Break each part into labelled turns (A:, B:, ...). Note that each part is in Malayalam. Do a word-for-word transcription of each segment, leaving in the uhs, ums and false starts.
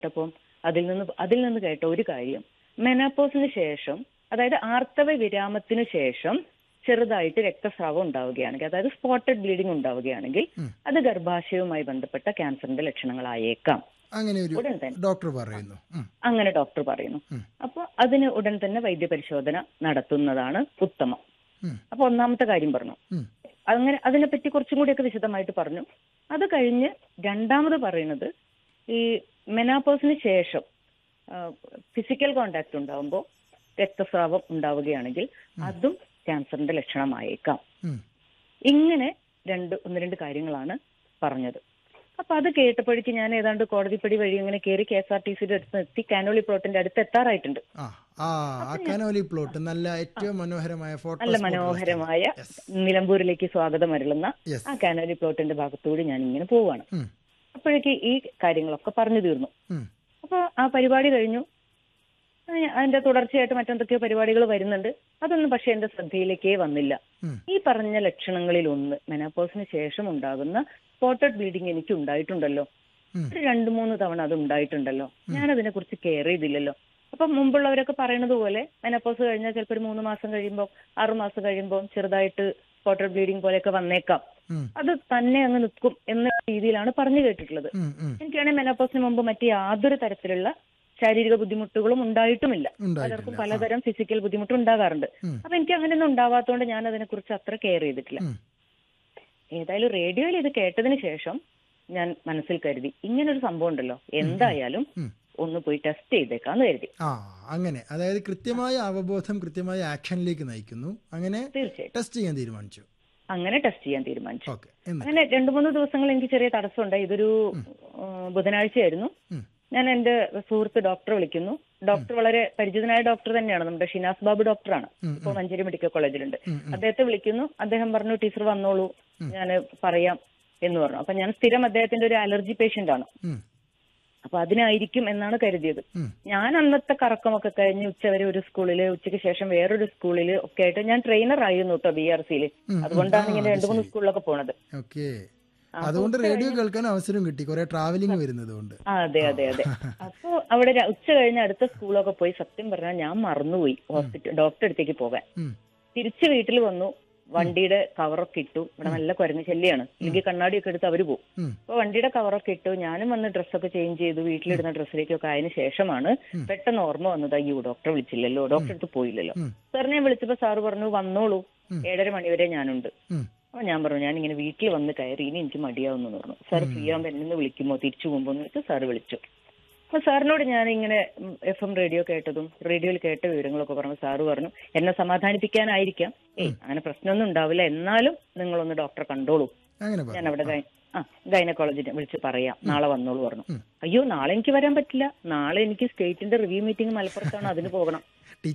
A: കേട്ടപ്പം അതിൽ നിന്ന് അതിൽ നിന്ന് കേട്ട ഒരു കാര്യം, മെനോപോസിന് ശേഷം, അതായത് ആർത്തവ വിരാമത്തിന് ശേഷം ചെറുതായിട്ട് രക്തസ്രാവം ഉണ്ടാവുകയാണെങ്കിൽ, അതായത് സ്പോട്ടഡ് ബ്ലീഡിംഗ് ഉണ്ടാവുകയാണെങ്കിൽ അത് ഗർഭാശയവുമായി ബന്ധപ്പെട്ട ക്യാൻസറിന്റെ ലക്ഷണങ്ങളായേക്കാം.
B: അങ്ങനെ ഒരു
A: ഉടൻ തന്നെ
B: ഡോക്ടർ പറയുന്നു.
A: അങ്ങനെ ഡോക്ടർ പറയുന്നു. അപ്പോൾ അതിന് ഉടൻ തന്നെ വൈദ്യപരിശോധന നടത്തുന്നതാണ് ഉത്തമം. അപ്പൊ ഒന്നാമത്തെ കാര്യം പറഞ്ഞു. അങ്ങനെ അതിനെപ്പറ്റി കുറച്ചും കൂടിയൊക്കെ വിശദമായിട്ട് പറഞ്ഞു. അത് കഴിഞ്ഞ് രണ്ടാമത് പറയുന്നത്, ഈ മെനോപോസിന് ശേഷം ഫിസിക്കൽ കോണ്ടാക്ട് ഉണ്ടാവുമ്പോൾ രക്തസ്രാവം ഉണ്ടാവുകയാണെങ്കിൽ അതും ക്യാൻസറിന്റെ ലക്ഷണമായേക്കാം. ഇങ്ങനെ രണ്ട് ഒന്ന് രണ്ട് കാര്യങ്ങളാണ് പറഞ്ഞത്. അപ്പൊ അത് കേട്ടപ്പോഴേക്ക് ഞാൻ ഏതാണ്ട് കോടതിപ്പടി വഴി ഇങ്ങനെ കയറി കെ എസ് ആർ ടി സിയുടെ അടുത്ത് എത്തി. കാനോലി പ്ലോട്ടിന്റെ അടുത്ത് എത്താറായിട്ടുണ്ട്.
B: കാനോലി പ്ലോട്ട് നല്ല ഏറ്റവും മനോഹരമായ
A: നല്ല മനോഹരമായ നിലമ്പൂരിലേക്ക് സ്വാഗതം അരുളുന്ന ആ കാനോലി പ്ലോട്ടിന്റെ ഭാഗത്തൂടെ ഞാൻ ഇങ്ങനെ പോവാണ്. അപ്പോഴേക്ക് ഈ കാര്യങ്ങളൊക്കെ പറഞ്ഞു തീർന്നു. അപ്പൊ ആ പരിപാടി കഴിഞ്ഞു. അതിന്റെ തുടർച്ചയായിട്ട് മറ്റെന്തൊക്കെയോ പരിപാടികൾ വരുന്നുണ്ട്. അതൊന്നും പക്ഷെ എന്റെ ശ്രദ്ധയിലേക്കേ വന്നില്ല. ഈ പറഞ്ഞ ലക്ഷണങ്ങളിൽ ഒന്ന്, മെനോപോസിന് ശേഷം ഉണ്ടാകുന്ന സ്പോട്ടഡ് ബ്ലീഡിങ് എനിക്ക് ഉണ്ടായിട്ടുണ്ടല്ലോ, ഒരു രണ്ടു മൂന്ന് തവണ അത് ഉണ്ടായിട്ടുണ്ടല്ലോ, ഞാൻ അതിനെ കുറിച്ച് കെയർ ചെയ്തില്ലല്ലോ. അപ്പൊ മുമ്പുള്ളവരൊക്കെ പറയുന്നത് പോലെ മെനോപോസ് കഴിഞ്ഞാൽ ചിലപ്പോൾ ഒരു മൂന്ന് മാസം കഴിയുമ്പോൾ ആറു മാസം കഴിയുമ്പോൾ ചെറുതായിട്ട് സ്പോട്ടഡ് ബ്ലീഡിങ് പോലെയൊക്കെ വന്നേക്കാം, അത് തന്നെ അങ്ങ് നിൽക്കും എന്ന രീതിയിലാണ് പറഞ്ഞു കേട്ടിട്ടുള്ളത്. എനിക്കാണെങ്കിൽ മെനോപോസിന് മുമ്പ് മറ്റ് യാതൊരു തരത്തിലുള്ള ശാരീരിക ബുദ്ധിമുട്ടുകളും ഉണ്ടായിട്ടുമില്ല. പലർക്കും പലതരം ഫിസിക്കൽ ബുദ്ധിമുട്ട് ഉണ്ടാകാറുണ്ട്. അപ്പൊ എനിക്ക് അങ്ങനെയൊന്നും ഉണ്ടാവാത്തതുകൊണ്ട് ഞാൻ അതിനെ കുറിച്ച് അത്ര കെയർ ചെയ്തിട്ടില്ല. ഏതായാലും റേഡിയോയിൽ ഇത് കേട്ടതിന് ശേഷം ഞാൻ മനസ്സിൽ കരുതി, ഇങ്ങനൊരു സംഭവം ഉണ്ടല്ലോ, എന്തായാലും ഒന്ന് പോയി ടെസ്റ്റ് ചെയ്തേക്കാന്ന് കരുതി.
B: ആ അങ്ങനെ, അതായത് കൃത്യമായ അവബോധം കൃത്യമായ ആക്ഷനിലേക്ക് നയിക്കുന്നു. അങ്ങനെ തീർച്ചയായും ടെസ്റ്റ് ചെയ്യാൻ തീരുമാനിച്ചു.
A: അങ്ങനെ ടെസ്റ്റ് ചെയ്യാൻ തീരുമാനിച്ചു. അങ്ങനെ രണ്ടു മൂന്ന് ദിവസങ്ങൾ എനിക്ക് ചെറിയ തടസ്സമുണ്ടായി. ഇതൊരു ബുധനാഴ്ചയായിരുന്നു. ഞാൻ എന്റെ സുഹൃത്ത് ഡോക്ടറെ വിളിക്കുന്നു. ഡോക്ടർ വളരെ പരിചിതനായ ഡോക്ടർ തന്നെയാണ്, നമ്മുടെ ഷിനാസ് ബാബു ഡോക്ടറാണ്, ഇപ്പോൾ മഞ്ചേരി മെഡിക്കൽ കോളേജിലുണ്ട്. അദ്ദേഹത്തെ വിളിക്കുന്നു. അദ്ദേഹം പറഞ്ഞു, ടീച്ചർ വന്നോളൂ, ഞാൻ പറയാം എന്ന് പറഞ്ഞു. അപ്പൊ ഞാൻ സ്ഥിരം അദ്ദേഹത്തിന്റെ ഒരു അലർജി പേഷ്യന്റ് ആണ്. അപ്പൊ അതിനായിരിക്കും എന്നാണ് കരുതിയത്. ഞാൻ അന്നത്തെ കറക്കമൊക്കെ കഴിഞ്ഞ് ഉച്ചവരെ ഒരു സ്കൂളില്, ഉച്ചയ്ക്ക് ശേഷം വേറൊരു സ്കൂളില് ഒക്കെ ആയിട്ട് ഞാൻ ട്രെയിനർ ആയിരുന്നു കേട്ടോ, ബി ആർ സിയില്. അതുകൊണ്ടാണ് ഇങ്ങനെ രണ്ടു മൂന്ന് സ്കൂളിലൊക്കെ പോണത്.
B: അതുകൊണ്ട് റേഡിയോ കേൾക്കാൻ അവസരം കിട്ടി, കുറെ ട്രാവലിംഗ് വരുന്നത് കൊണ്ട്.
A: അതെ അതെ അതെ. അപ്പൊ അവിടെ ഉച്ച കഴിഞ്ഞ് അടുത്ത സ്കൂളൊക്കെ പോയി, സത്യം പറഞ്ഞാൽ ഞാൻ മറന്നുപോയി ഹോസ്പിറ്റൽ ഡോക്ടറെ അടുത്തേക്ക് പോകാൻ. തിരിച്ച് വീട്ടിൽ വന്നു, വണ്ടിയുടെ കവറൊക്കെ ഇട്ടു. ഇവിടെ നല്ല കുരങ്ങ് ശല്യാണ്, എനിക്ക് കണ്ണാടിയൊക്കെ എടുത്ത് അവര് പോകും. അപ്പൊ വണ്ടിയുടെ കവറൊക്കെ ഇട്ടു, ഞാനും വന്ന് ഡ്രസ്സൊക്കെ ചേഞ്ച് ചെയ്തു. വീട്ടിലിടുന്ന ഡ്രസ്സിലേക്കൊക്കെ ആയതിനു ശേഷമാണ് പെട്ടെന്ന് ഓർമ്മ വന്നത്, അയ്യോ ഡോക്ടറെ വിളിച്ചില്ലല്ലോ, ഡോക്ടറെ അടുത്ത് പോയില്ലല്ലോ. സാറിനെ വിളിച്ചപ്പോ സാറ് പറഞ്ഞു, വന്നോളൂ, ഏഴര മണിവരെ ഞാനുണ്ട്. അപ്പൊ ഞാൻ പറഞ്ഞു, ഞാൻ ഇങ്ങനെ വീട്ടിൽ വന്ന് കയറി, ഇനി എനിക്ക് മടിയാവുന്നു പറഞ്ഞു. സാർ ഫ്രീ ആകുമ്പോ എന്നെ വിളിക്കുമോ, തിരിച്ചു പോകുമ്പോ എന്ന് വെച്ചാൽ സാറ് വിളിച്ചു. അപ്പൊ സാറിനോട് ഞാൻ ഇങ്ങനെ എഫ് എം റേഡിയോ കേട്ടതും റേഡിയോയിൽ കേട്ട വിവരങ്ങളൊക്കെ പറഞ്ഞു. സാറ് പറഞ്ഞു, എന്നെ സമാധാനിപ്പിക്കാനായിരിക്കാം, ഏയ് അങ്ങനെ പ്രശ്നമൊന്നും ഉണ്ടാവില്ല, എന്നാലും നിങ്ങളൊന്ന് ഡോക്ടറെ കണ്ടോളൂ, ഞാൻ അവിടെ ആ ഗൈനക്കോളജിനെ വിളിച്ച് പറയാം, നാളെ വന്നോളൂ പറഞ്ഞു. അയ്യോ നാളെ എനിക്ക് വരാൻ പറ്റില്ല, നാളെ എനിക്ക് സ്റ്റേറ്റിന്റെ റിവ്യൂ മീറ്റിംഗ് മലപ്പുറത്താണ്, അതിന് പോകണം.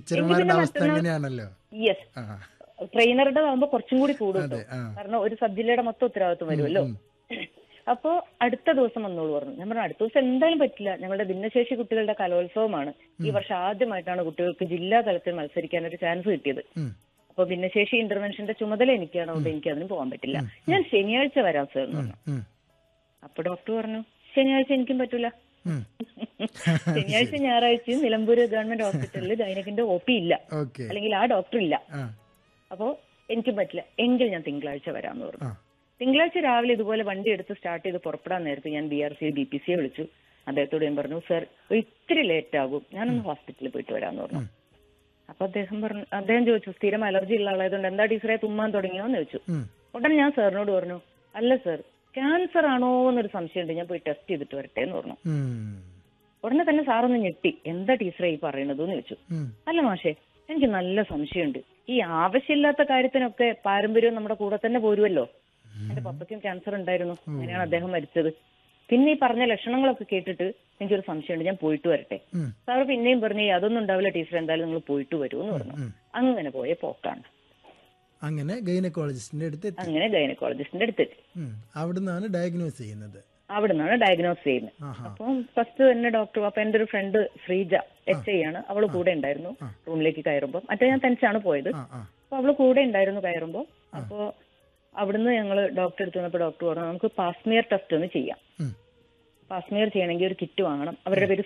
A: യെസ്, ട്രെയിനറുടെ ആകുമ്പോ കുറച്ചും കൂടി കൂടും, കാരണം ഒരു സബ് ജില്ലയുടെ മൊത്തം ഉത്തരവാദിത്വം വരുമല്ലോ. അപ്പോ അടുത്ത ദിവസം വന്നോളൂ പറഞ്ഞു. ഞാൻ പറഞ്ഞു, അടുത്ത ദിവസം എന്തായാലും പറ്റില്ല, ഞങ്ങളുടെ ഭിന്നശേഷി കുട്ടികളുടെ കലോത്സവമാണ്. ഈ വർഷം ആദ്യമായിട്ടാണ് കുട്ടികൾക്ക് ജില്ലാ തലത്തിൽ മത്സരിക്കാൻ ഒരു ചാൻസ് കിട്ടിയത്. അപ്പൊ ഭിന്നശേഷി ഇന്റർവെൻഷന്റെ ചുമതല എനിക്കാണ്, അതുകൊണ്ട് എനിക്ക് അതിന് പോകാൻ പറ്റില്ല, ഞാൻ ശനിയാഴ്ച വരാം സാർ എന്ന് പറഞ്ഞു. അപ്പൊ ഡോക്ടർ പറഞ്ഞു, ശനിയാഴ്ച എനിക്കും പറ്റൂല. ശനിയാഴ്ച ഞായറാഴ്ചയും നിലമ്പൂർ ഗവൺമെന്റ് ഹോസ്പിറ്റലിൽ ഗൈനക്കിന്റെ ഒ പി ഇല്ല, അല്ലെങ്കിൽ ആ ഡോക്ടർ ഇല്ല. അപ്പോ എനിക്കും പറ്റില്ല, എങ്കിൽ ഞാൻ തിങ്കളാഴ്ച വരാമെന്ന് പറഞ്ഞു. തിങ്കളാഴ്ച രാവിലെ ഇതുപോലെ വണ്ടി എടുത്ത് സ്റ്റാർട്ട് ചെയ്ത് പുറപ്പെടാൻ നേരത്തെ ഞാൻ B R C B P സിയെ വിളിച്ചു. അദ്ദേഹത്തോട് ഞാൻ പറഞ്ഞു, സർ ഇത്തിരി ലേറ്റ് ആകും, ഞാനൊന്ന് ഹോസ്പിറ്റലിൽ പോയിട്ട് വരാമെന്ന് പറഞ്ഞു. അപ്പൊ അദ്ദേഹം പറഞ്ഞു, അദ്ദേഹം ചോദിച്ചു, സ്ഥിരം അലർജി ഉള്ള ആളായതുകൊണ്ട് എന്താ ടീച്ചറെ തുമ്മാൻ തുടങ്ങിയോന്ന് ചോദിച്ചു. ഉടനെ ഞാൻ സാറിനോട് പറഞ്ഞു, അല്ല സർ ക്യാൻസർ ആണോ എന്നൊരു സംശയമുണ്ട്, ഞാൻ പോയി ടെസ്റ്റ് ചെയ്തിട്ട് വരട്ടെ എന്ന് പറഞ്ഞു. ഉടനെ തന്നെ സാറൊന്ന് ഞെട്ടി, എന്താ ടീച്ചറെ ഈ പറയണത് എന്ന് ചോദിച്ചു. അല്ല മാഷേ, എനിക്ക് നല്ല സംശയമുണ്ട്, ഈ ആവശ്യമില്ലാത്ത കാര്യത്തിനൊക്കെ പാരമ്പര്യം നമ്മുടെ കൂടെ തന്നെ പോരുമല്ലോ. എന്റെ പപ്പയ്ക്കും ക്യാൻസർ ഉണ്ടായിരുന്നു, അങ്ങനെയാണ് അദ്ദേഹം മരിച്ചത്. പിന്നെ ഈ പറഞ്ഞ ലക്ഷണങ്ങളൊക്കെ കേട്ടിട്ട് എനിക്കൊരു സംശയമുണ്ട്, ഞാൻ പോയിട്ട് വരട്ടെ. സാറ് പിന്നെയും പറഞ്ഞു, അതൊന്നും ഉണ്ടാവില്ല ടീച്ചർ, എന്തായാലും നിങ്ങൾ പോയിട്ട് വരൂ എന്ന് പറഞ്ഞു. അങ്ങനെ പോയ പോക്കാണ്.
B: അങ്ങനെ ഗൈനക്കോളജിസ്റ്റിന്റെ അടുത്ത്
A: അങ്ങനെ ഗൈനക്കോളജിസ്റ്റിന്റെ അടുത്തെത്തി.
B: അവിടുന്നാണ് ഡയഗ്നോസ് ചെയ്യുന്നത്.
A: അവിടുന്നാണ് ഡയഗ്നോസ് ചെയ്യുന്നത്. അപ്പം ഫസ്റ്റ് തന്നെ ഡോക്ടർ, അപ്പൊ എന്റെ ഒരു ഫ്രണ്ട് ശ്രീജ എച്ച് ഐ ആണ്, അവള് കൂടെ ഉണ്ടായിരുന്നു റൂമിലേക്ക് കയറുമ്പോൾ. മറ്റേ ഞാൻ തനിച്ചാണ് പോയത്. അപ്പൊ അവള് കൂടെ ഉണ്ടായിരുന്നു കയറുമ്പോൾ. അപ്പോ അവിടുന്ന് ഞങ്ങള് ഡോക്ടറെ അടുത്ത് വന്നപ്പോ ഡോക്ടർ പറഞ്ഞു, നമുക്ക് പാസ്മിയർ ടെസ്റ്റ് ഒന്ന് ചെയ്യാം. പാസ്മിയർ ചെയ്യണമെങ്കിൽ ഒരു കിറ്റ് വാങ്ങണം. അവരുടെ പേര്